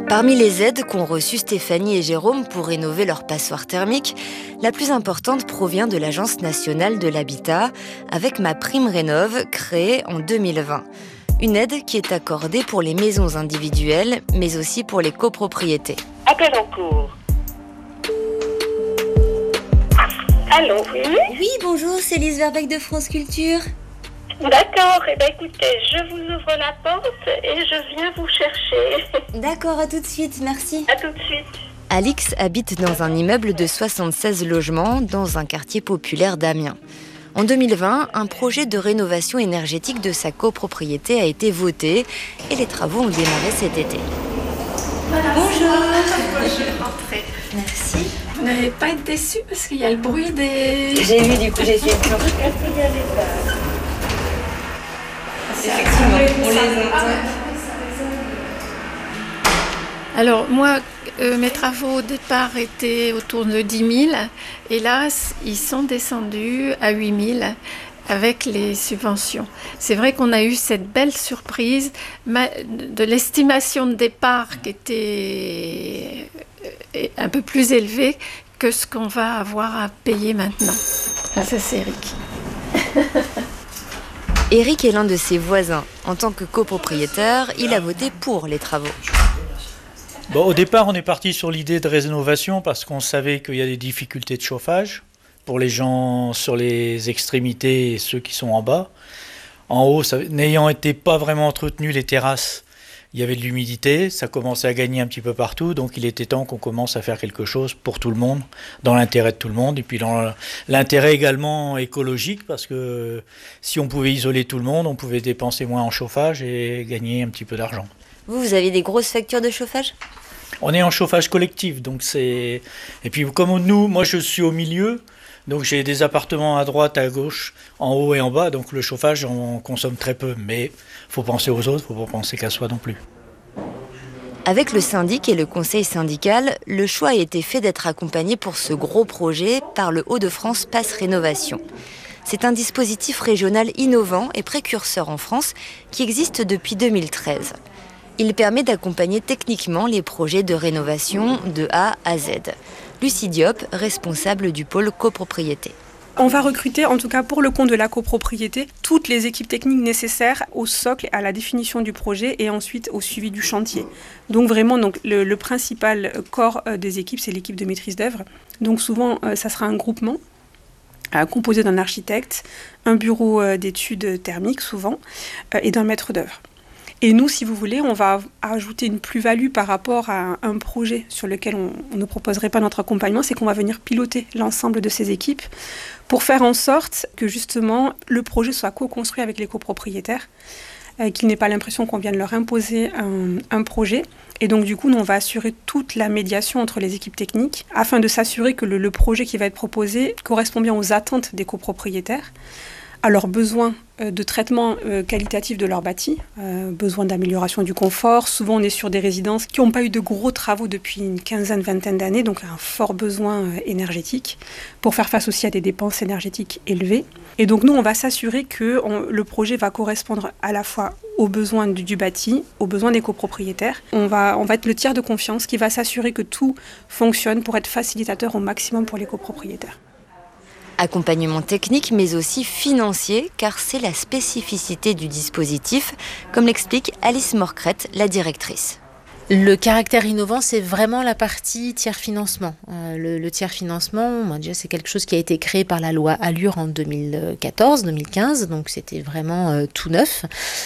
Parmi les aides qu'ont reçues Stéphanie et Jérôme pour rénover leur passoire thermique, la plus importante provient de l'Agence nationale de l'habitat, avec MaPrimeRénov', créée en 2020. Une aide qui est accordée pour les maisons individuelles, mais aussi pour les copropriétés. Appel en cours. Allô, oui ? Oui, bonjour, c'est Lise Verbeck de France Culture. D'accord, écoutez, je vous ouvre la porte et je viens vous chercher. D'accord, à tout de suite, merci. À tout de suite. Alix habite dans un immeuble de 76 logements dans un quartier populaire d'Amiens. En 2020, un projet de rénovation énergétique de sa copropriété a été voté et les travaux ont démarré cet été. Voilà, bonjour. Je vais rentrer. Merci. Vous n'allez pas être déçus parce qu'il y a le bruit des... J'ai vu, du coup, j'ai fait une planche. Effectivement, on les entend. Alors moi, mes travaux au départ étaient autour de 10 000 et là, ils sont descendus à 8 000 avec les subventions. C'est vrai qu'on a eu cette belle surprise de l'estimation de départ qui était un peu plus élevée que ce qu'on va avoir à payer maintenant. Ah, ça c'est Eric. Eric est l'un de ses voisins. En tant que copropriétaire, il a voté pour les travaux. Bon, au départ, on est parti sur l'idée de rénovation parce qu'on savait qu'il y a des difficultés de chauffage pour les gens sur les extrémités et ceux qui sont en bas. En haut, n'ayant été pas vraiment entretenu les terrasses, il y avait de l'humidité, ça commençait à gagner un petit peu partout, donc il était temps qu'on commence à faire quelque chose pour tout le monde, dans l'intérêt de tout le monde, et puis dans l'intérêt également écologique, parce que si on pouvait isoler tout le monde, on pouvait dépenser moins en chauffage et gagner un petit peu d'argent. Vous avez des grosses factures de chauffage ? On est en chauffage collectif, donc c'est... Et puis comme moi je suis au milieu, donc j'ai des appartements à droite, à gauche, en haut et en bas, donc le chauffage on consomme très peu, mais il faut penser aux autres, il ne faut pas penser qu'à soi non plus. Avec le syndic et le conseil syndical, le choix a été fait d'être accompagné pour ce gros projet par le Hauts-de-France Pass Rénovation. C'est un dispositif régional innovant et précurseur en France qui existe depuis 2013. Il permet d'accompagner techniquement les projets de rénovation de A à Z. Lucie Diop, responsable du pôle copropriété. On va recruter, en tout cas pour le compte de la copropriété, toutes les équipes techniques nécessaires au socle, à la définition du projet et ensuite au suivi du chantier. Donc vraiment, le principal corps des équipes, c'est l'équipe de maîtrise d'œuvre. Donc souvent, ça sera un groupement composé d'un architecte, un bureau d'études thermiques souvent, et d'un maître d'œuvre. Et nous, si vous voulez, on va ajouter une plus-value par rapport à un projet sur lequel on ne proposerait pas notre accompagnement, c'est qu'on va venir piloter l'ensemble de ces équipes pour faire en sorte que justement le projet soit co-construit avec les copropriétaires, qu'il n'ait pas l'impression qu'on vient de leur imposer un projet. Et donc du coup, nous, on va assurer toute la médiation entre les équipes techniques afin de s'assurer que le projet qui va être proposé correspond bien aux attentes des copropriétaires, à leurs besoins de traitement qualitatif de leur bâti, besoin d'amélioration du confort. Souvent, on est sur des résidences qui n'ont pas eu de gros travaux depuis une quinzaine, vingtaine d'années, donc un fort besoin énergétique pour faire face aussi à des dépenses énergétiques élevées. Et donc, nous, on va s'assurer que le projet va correspondre à la fois aux besoins du bâti, aux besoins des copropriétaires. On va être le tiers de confiance qui va s'assurer que tout fonctionne pour être facilitateur au maximum pour les copropriétaires. Accompagnement technique mais aussi financier, car c'est la spécificité du dispositif, comme l'explique Alice Morcrette, la directrice. Le caractère innovant, c'est vraiment la partie tiers-financement. Le tiers-financement, déjà, c'est quelque chose qui a été créé par la loi Allure en 2014-2015, donc c'était vraiment tout neuf.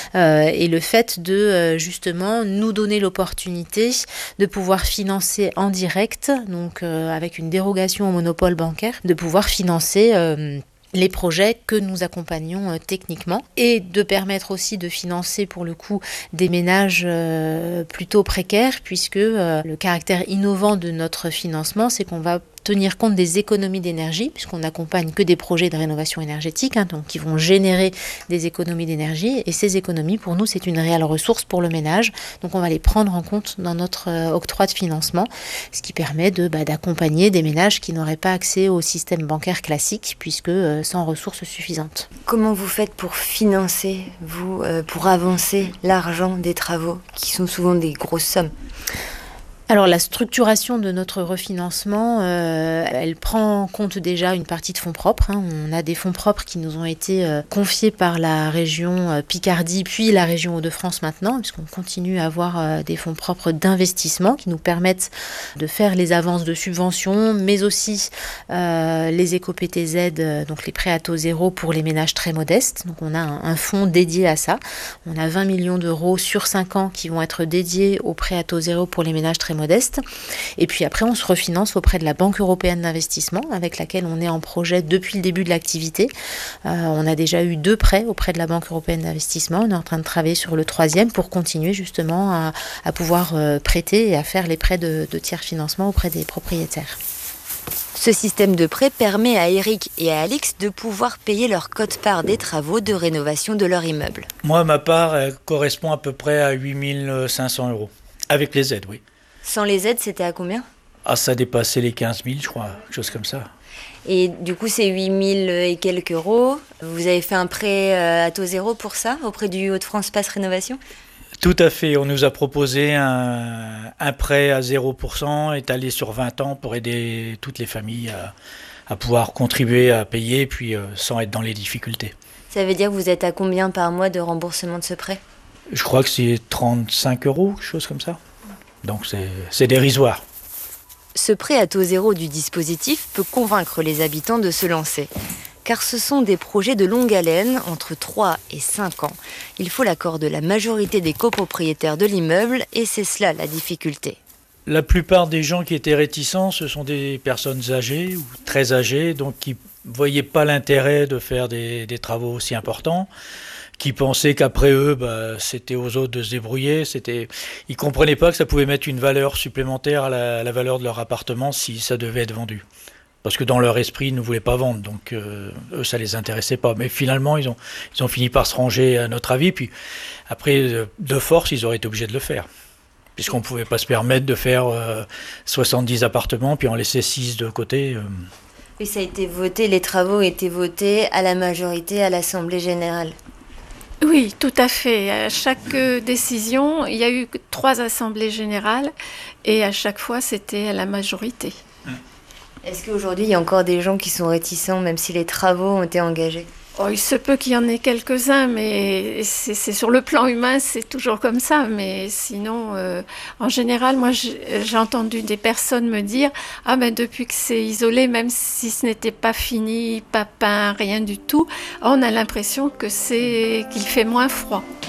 Et le fait de, justement, nous donner l'opportunité de pouvoir financer en direct, donc avec une dérogation au monopole bancaire, de pouvoir financer les projets que nous accompagnons techniquement et de permettre aussi de financer pour le coup des ménages plutôt précaires puisque le caractère innovant de notre financement, c'est qu'on va tenir compte des économies d'énergie, puisqu'on n'accompagne que des projets de rénovation énergétique, donc qui vont générer des économies d'énergie. Et ces économies, pour nous, c'est une réelle ressource pour le ménage. Donc on va les prendre en compte dans notre octroi de financement, ce qui permet d'accompagner des ménages qui n'auraient pas accès au système bancaire classique, puisque sans ressources suffisantes. Comment vous faites pour financer, pour avancer l'argent des travaux, qui sont souvent des grosses sommes ? Alors la structuration de notre refinancement, elle prend en compte déjà une partie de fonds propres. On a des fonds propres qui nous ont été confiés par la région Picardie, puis la région Hauts-de-France maintenant, puisqu'on continue à avoir des fonds propres d'investissement qui nous permettent de faire les avances de subventions, mais aussi les éco-PTZ, donc les prêts à taux zéro pour les ménages très modestes. Donc on a un fonds dédié à ça. On a 20 millions d'euros sur 5 ans qui vont être dédiés aux prêts à taux zéro pour les ménages très modestes. Et puis après, on se refinance auprès de la Banque européenne d'investissement, avec laquelle on est en projet depuis le début de l'activité. On a déjà eu 2 prêts auprès de la Banque européenne d'investissement. On est en train de travailler sur le 3e pour continuer justement à pouvoir prêter et à faire les prêts de tiers financement auprès des propriétaires. Ce système de prêt permet à Eric et à Alix de pouvoir payer leur quote-part des travaux de rénovation de leur immeuble. Moi, ma part correspond à peu près à 8 500 €. Avec les aides, oui. Sans les aides, c'était à combien ? Ah, ça dépassait les 15 000, je crois, quelque chose comme ça. Et du coup, c'est 8 000 et quelques euros. Vous avez fait un prêt à taux zéro pour ça, auprès du Hauts-de-France Pass Rénovation ? Tout à fait. On nous a proposé un prêt à 0% étalé sur 20 ans pour aider toutes les familles à pouvoir contribuer à payer, puis sans être dans les difficultés. Ça veut dire que vous êtes à combien par mois de remboursement de ce prêt ? Je crois que c'est 35 €, quelque chose comme ça. Donc c'est dérisoire. Ce prêt à taux zéro du dispositif peut convaincre les habitants de se lancer. Car ce sont des projets de longue haleine, entre 3 et 5 ans. Il faut l'accord de la majorité des copropriétaires de l'immeuble et c'est cela la difficulté. La plupart des gens qui étaient réticents, ce sont des personnes âgées ou très âgées, donc qui ne voyaient pas l'intérêt de faire des travaux aussi importants, qui pensaient qu'après eux, c'était aux autres de se débrouiller. Ils ne comprenaient pas que ça pouvait mettre une valeur supplémentaire à la valeur de leur appartement si ça devait être vendu. Parce que dans leur esprit, ils ne voulaient pas vendre, donc eux, ça ne les intéressait pas. Mais finalement, ils ont fini par se ranger à notre avis, puis après, de force, ils auraient été obligés de le faire. Puisqu'on ne pouvait pas se permettre de faire 70 appartements, puis en laisser 6 de côté. Et ça a été voté, les travaux ont été votés à la majorité à l'Assemblée générale. Oui, tout à fait. À chaque décision, il y a eu 3 assemblées générales et à chaque fois, c'était à la majorité. Est-ce qu'aujourd'hui, il y a encore des gens qui sont réticents, même si les travaux ont été engagés ? Il se peut qu'il y en ait quelques-uns, mais c'est sur le plan humain, c'est toujours comme ça. Mais sinon, en général, moi, j'ai entendu des personnes me dire « Ah, ben depuis que c'est isolé, même si ce n'était pas fini, pas peint, rien du tout, on a l'impression qu'il fait moins froid. »